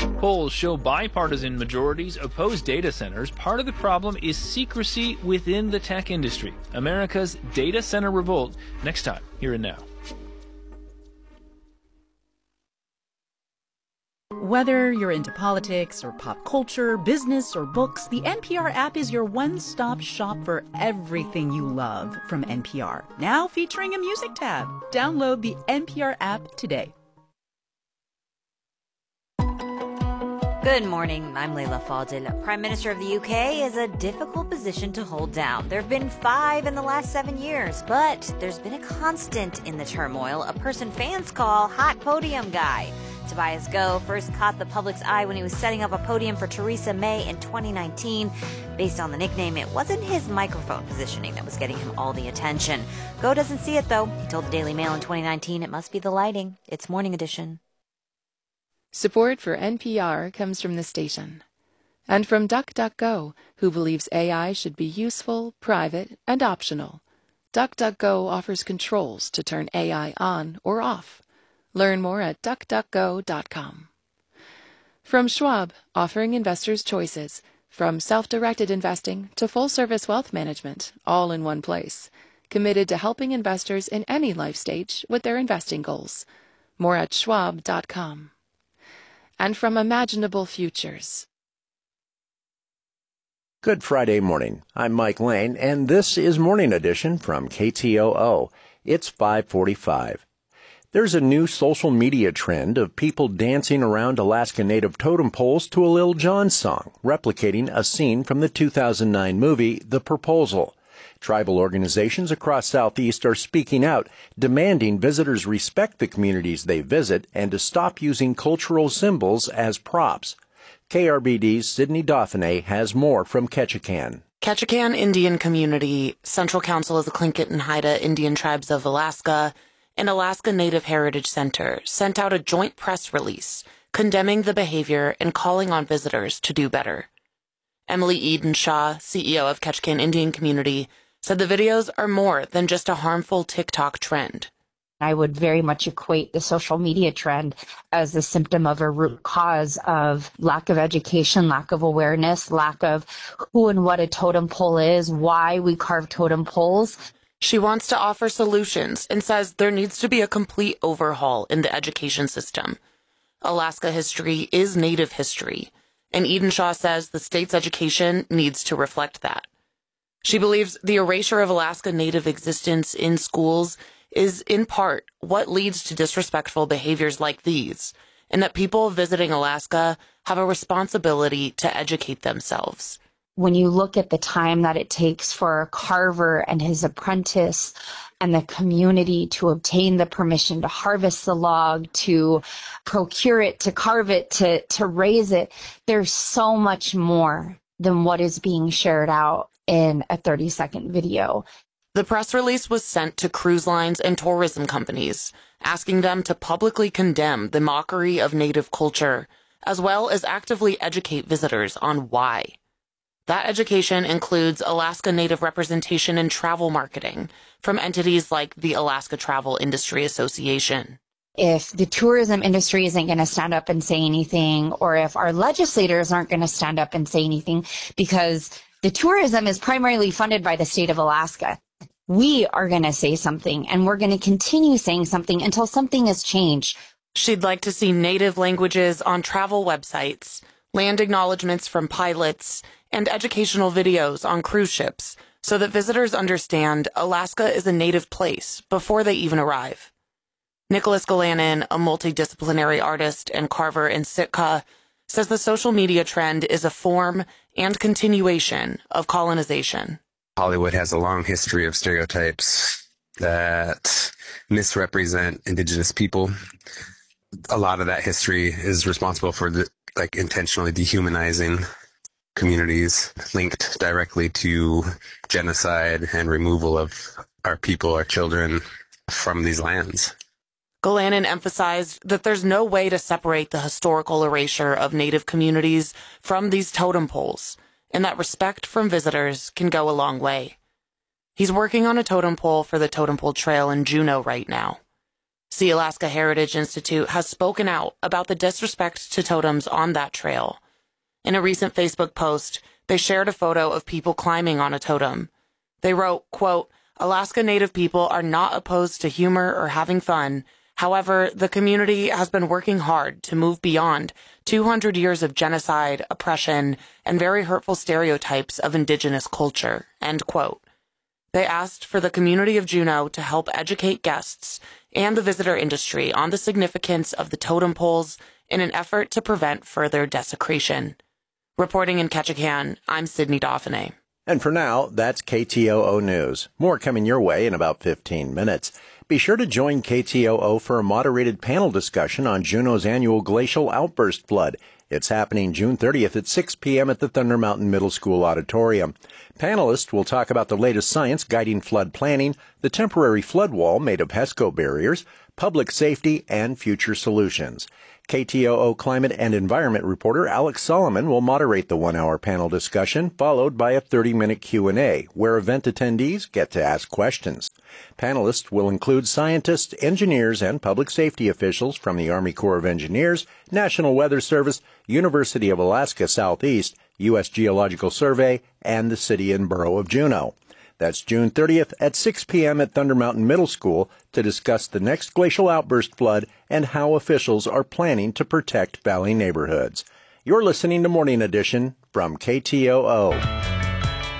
Polls show bipartisan majorities oppose data centers. Part of the problem is secrecy within the tech industry. America's data center revolt, next time, here and now. Whether you're into politics or pop culture, business or books, the NPR app is your one-stop shop for everything you love from NPR. Now featuring a music tab. Download the NPR app today. Good morning, I'm Leila Fadel. Prime Minister of the UK is a difficult position to hold down. There have been 5 in the last 7 years, but there's been a constant in the turmoil, a person fans call Hot Podium Guy. Tobias Goh first caught the public's eye when he was setting up a podium for Theresa May in 2019. Based on the nickname, it wasn't his microphone positioning that was getting him all the attention. Goh doesn't see it, though. He told the Daily Mail in 2019 it must be the lighting. It's Morning Edition. Support for NPR comes from the station. And from DuckDuckGo, who believes AI should be useful, private, and optional. DuckDuckGo offers controls to turn AI on or off. Learn more at duckduckgo.com. From Schwab, offering investors choices, from self-directed investing to full-service wealth management, all in one place. Committed to helping investors in any life stage with their investing goals. More at schwab.com. And from Imaginable Futures. Good Friday morning. I'm Mike Lane, and this is Morning Edition from KTOO. It's 5:45. There's a new social media trend of people dancing around Alaska Native totem poles to a Lil Jon song, replicating a scene from the 2009 movie The Proposal. Tribal organizations across Southeast are speaking out, demanding visitors respect the communities they visit and to stop using cultural symbols as props. KRBD's Sydney Dauphiné has more from Ketchikan. Ketchikan Indian Community, Central Council of the Tlingit and Haida Indian Tribes of Alaska, and Alaska Native Heritage Center sent out a joint press release condemning the behavior and calling on visitors to do better. Emily Edenshaw, CEO of Ketchikan Indian Community, said the videos are more than just a harmful TikTok trend. I would very much equate the social media trend as the symptom of a root cause of lack of education, lack of awareness, lack of who and what a totem pole is, why we carve totem poles. She wants to offer solutions and says there needs to be a complete overhaul in the education system. Alaska history is Native history, and Edenshaw says the state's education needs to reflect that. She believes the erasure of Alaska Native existence in schools is, in part, what leads to disrespectful behaviors like these, and that people visiting Alaska have a responsibility to educate themselves. When you look at the time that it takes for a carver and his apprentice and the community to obtain the permission to harvest the log, to procure it, to carve it, to raise it, there's so much more than what is being shared out in a 30-second video. The press release was sent to cruise lines and tourism companies, asking them to publicly condemn the mockery of Native culture, as well as actively educate visitors on why. That education includes Alaska Native representation in travel marketing from entities like the Alaska Travel Industry Association. If the tourism industry isn't going to stand up and say anything, or if our legislators aren't going to stand up and say anything, because the tourism is primarily funded by the state of Alaska, we are going to say something, and we're going to continue saying something until something has changed. She'd like to see Native languages on travel websites, land acknowledgments from pilots, and educational videos on cruise ships so that visitors understand Alaska is a Native place before they even arrive. Nicholas Galanin, a multidisciplinary artist and carver in Sitka, says the social media trend is a form and continuation of colonization. Hollywood has a long history of stereotypes that misrepresent Indigenous people. A lot of that history is responsible for intentionally dehumanizing communities linked directly to genocide and removal of our people, our children, from these lands. Galanin emphasized that there's no way to separate the historical erasure of Native communities from these totem poles, and that respect from visitors can go a long way. He's working on a totem pole for the Totem Pole Trail in Juneau right now. Sea Alaska Heritage Institute has spoken out about the disrespect to totems on that trail. In a recent Facebook post, they shared a photo of people climbing on a totem. They wrote, quote, "Alaska Native people are not opposed to humor or having fun. However, the community has been working hard to move beyond 200 years of genocide, oppression, and very hurtful stereotypes of indigenous culture," end quote. They asked for the community of Juneau to help educate guests and the visitor industry on the significance of the totem poles in an effort to prevent further desecration. Reporting in Ketchikan, I'm Sydney Dauphiné. And for now, that's KTOO News. More coming your way in about 15 minutes. Be sure to join KTOO for a moderated panel discussion on Juneau's annual glacial outburst flood. It's happening June 30th at 6 p.m. at the Thunder Mountain Middle School Auditorium. Panelists will talk about the latest science guiding flood planning, the temporary flood wall made of HESCO barriers, public safety, and future solutions. KTOO climate and environment reporter Alex Solomon will moderate the one-hour panel discussion, followed by a 30-minute Q&A, where event attendees get to ask questions. Panelists will include scientists, engineers, and public safety officials from the Army Corps of Engineers, National Weather Service, University of Alaska Southeast, U.S. Geological Survey, and the City and Borough of Juneau. That's June 30th at 6 p.m. at Thunder Mountain Middle School to discuss the next glacial outburst flood and how officials are planning to protect valley neighborhoods. You're listening to Morning Edition from KTOO.